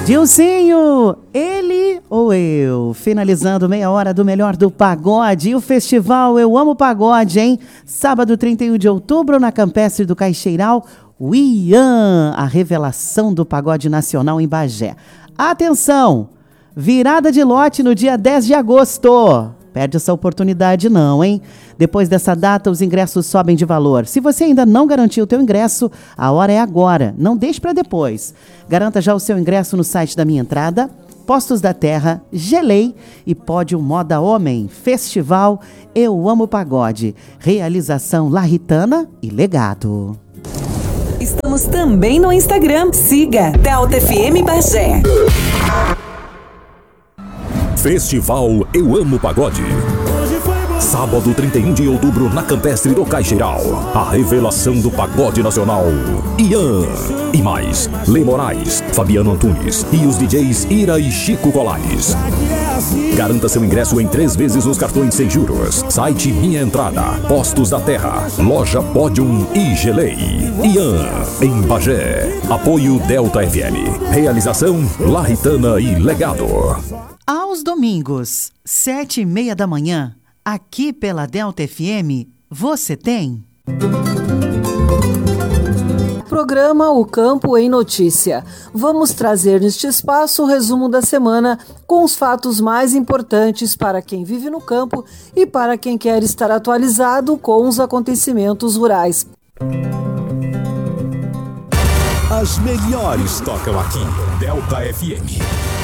Dilcinho, ele ou eu? Finalizando meia hora do melhor do pagode e o festival Eu Amo Pagode, hein? Sábado 31 de outubro na Campestre do Caixeiral, o Ian, a revelação do pagode nacional em Bagé. Atenção, virada de lote no dia 10 de agosto. Perde essa oportunidade não, hein? Depois dessa data, os ingressos sobem de valor. Se você ainda não garantiu o teu ingresso, a hora é agora. Não deixe para depois. Garanta já o seu ingresso no site da Minha Entrada, Postos da Terra, Gelei e Pódio Moda Homem. Festival Eu Amo Pagode. Realização Larritana e Legado. Estamos também no Instagram. Siga Delta FM Bagé. Festival Eu Amo Pagode. Sábado 31 de outubro na Campestre do Caixeiral. A revelação do pagode nacional. Ian. E mais, Lê Moraes, Fabiano Antunes e os DJs Ira e Chico Colares. Garanta seu ingresso em 3 vezes nos cartões sem juros. Site Minha Entrada, Postos da Terra, Loja Pódium e Gelei. Ian, em Bagé. Apoio Delta FM. Realização Larritana e Legado. Aos domingos, 7h30 da manhã, aqui pela Delta FM, você tem... Programa O Campo em Notícia. Vamos trazer neste espaço o resumo da semana com os fatos mais importantes para quem vive no campo e para quem quer estar atualizado com os acontecimentos rurais. As melhores tocam aqui, Delta FM.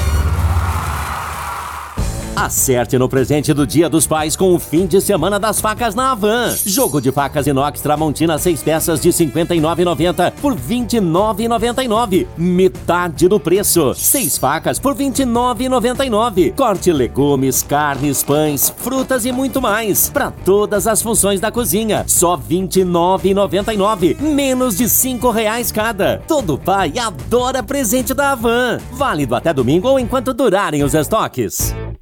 Acerte no presente do Dia dos Pais com o fim de semana das facas na Havan. Jogo de facas inox Tramontina 6 peças de R$ 59,90 por R$ 29,99. Metade do preço. 6 facas por R$ 29,99. Corte legumes, carnes, pães, frutas e muito mais. Para todas as funções da cozinha. Só R$ 29,99. Menos de R$ 5,00 cada. Todo pai adora presente da Havan. Válido até domingo ou enquanto durarem os estoques.